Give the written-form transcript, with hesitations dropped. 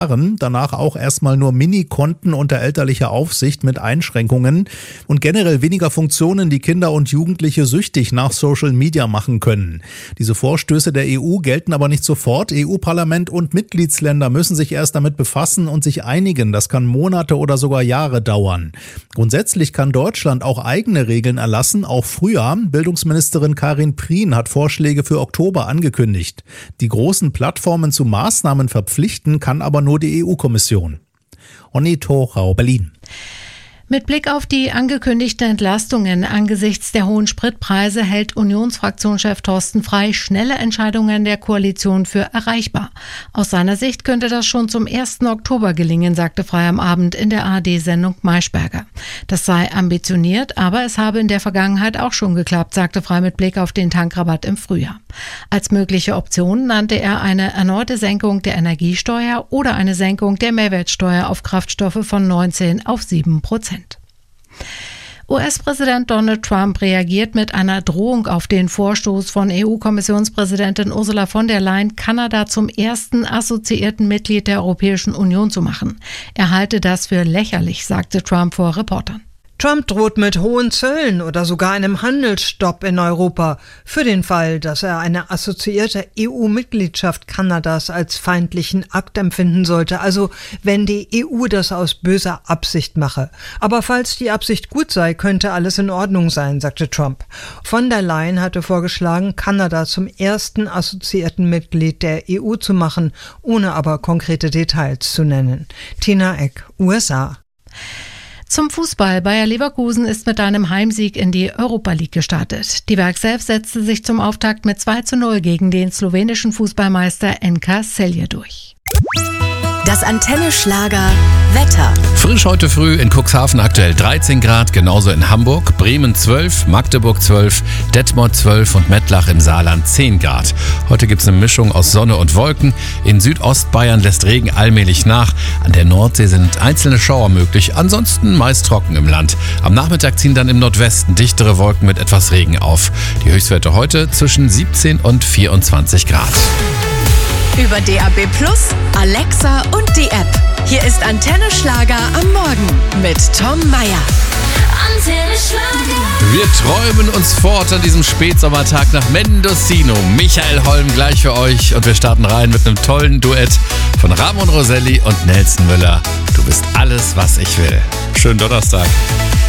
Danach auch erstmal nur Mini-Konten unter elterlicher Aufsicht mit Einschränkungen und generell weniger Funktionen, die Kinder und Jugendliche süchtig nach Social Media machen können. Diese Vorstöße der EU gelten aber nicht sofort. EU-Parlament und Mitgliedsländer müssen sich erst damit befassen und sich einigen. Das kann Monate oder sogar Jahre dauern. Grundsätzlich kann Deutschland auch eigene Regeln erlassen, auch früher. Bildungsministerin Karin Prien hat Vorschläge für Oktober angekündigt. Die großen Plattformen zu Maßnahmen verpflichten kann aber nur die EU-Kommission. Onni Thorau, Berlin. Mit Blick auf die angekündigten Entlastungen angesichts der hohen Spritpreise hält Unionsfraktionschef Thorsten Frey schnelle Entscheidungen der Koalition für erreichbar. Aus seiner Sicht könnte das schon zum 1. Oktober gelingen, sagte Frey am Abend in der ARD-Sendung Maischberger. Das sei ambitioniert, aber es habe in der Vergangenheit auch schon geklappt, sagte Frey mit Blick auf den Tankrabatt im Frühjahr. Als mögliche Option nannte er eine erneute Senkung der Energiesteuer oder eine Senkung der Mehrwertsteuer auf Kraftstoffe von 19 auf 7%. US-Präsident Donald Trump reagiert mit einer Drohung auf den Vorstoß von EU-Kommissionspräsidentin Ursula von der Leyen, Kanada zum ersten assoziierten Mitglied der Europäischen Union zu machen. Er halte das für lächerlich, sagte Trump vor Reportern. Trump droht mit hohen Zöllen oder sogar einem Handelsstopp in Europa für den Fall, dass er eine assoziierte EU-Mitgliedschaft Kanadas als feindlichen Akt empfinden sollte, also wenn die EU das aus böser Absicht mache. Aber falls die Absicht gut sei, könnte alles in Ordnung sein, sagte Trump. Von der Leyen hatte vorgeschlagen, Kanada zum ersten assoziierten Mitglied der EU zu machen, ohne aber konkrete Details zu nennen. Tina Eck, USA. Zum Fußball. Bayer Leverkusen ist mit einem Heimsieg in die Europa League gestartet. Die Werkself setzte sich zum Auftakt mit 2:0 gegen den slowenischen Fußballmeister NK Celje durch. Das Antenne Schlager Wetter. Frisch heute früh in Cuxhaven aktuell 13 Grad, genauso in Hamburg, Bremen 12, Magdeburg 12, Detmold 12 und Mettlach im Saarland 10 Grad. Heute gibt es eine Mischung aus Sonne und Wolken. In Südostbayern lässt Regen allmählich nach. An der Nordsee sind einzelne Schauer möglich, ansonsten meist trocken im Land. Am Nachmittag ziehen dann im Nordwesten dichtere Wolken mit etwas Regen auf. Die Höchstwerte heute zwischen 17 und 24 Grad. Über DAB+, Alexa und die App. Hier ist Antenne Schlager am Morgen mit Tom Mayer. Antenne Schlager. Wir träumen uns fort an diesem Spätsommertag nach Mendocino. Michael Holm gleich für euch und wir starten rein mit einem tollen Duett von Ramon Roselli und Nelson Müller. Du bist alles, was ich will. Schönen Donnerstag.